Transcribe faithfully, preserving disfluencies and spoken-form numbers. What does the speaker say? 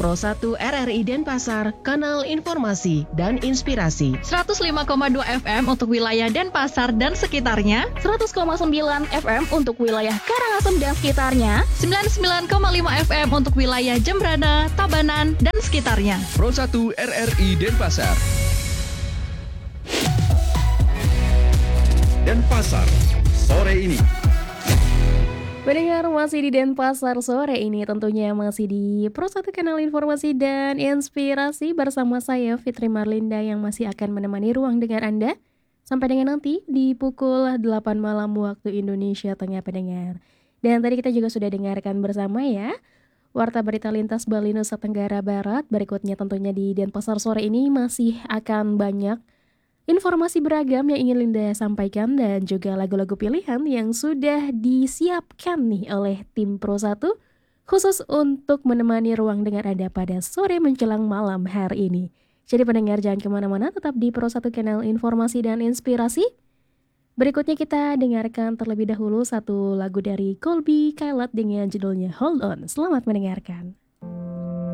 Pro satu R R I Denpasar, kanal informasi dan inspirasi. seratus lima koma dua F M untuk wilayah Denpasar dan sekitarnya, seratus koma sembilan F M untuk wilayah Karangasem dan sekitarnya, sembilan puluh sembilan koma lima F M untuk wilayah Jembrana, Tabanan, dan sekitarnya. Pro satu R R I Denpasar. Denpasar, sore ini. Pendengar masih di Denpasar sore ini, tentunya masih di Pro satu Kanal Informasi dan Inspirasi bersama saya Fitri Marlinda yang masih akan menemani ruang dengar Anda sampai dengan nanti di pukul delapan malam waktu Indonesia Tengah, pendengar. Dan tadi kita juga sudah dengarkan bersama ya Warta Berita Lintas Bali Nusa Tenggara Barat. Berikutnya tentunya di Denpasar sore ini masih akan banyak informasi beragam yang ingin Linda sampaikan dan juga lagu-lagu pilihan yang sudah disiapkan nih oleh tim Pro satu khusus untuk menemani ruang dengar Anda pada sore menjelang malam hari ini. Jadi pendengar jangan kemana-mana, tetap di Pro satu Kanal Informasi dan Inspirasi. Berikutnya kita dengarkan terlebih dahulu satu lagu dari Colby Kailat dengan judulnya Hold On. Selamat mendengarkan.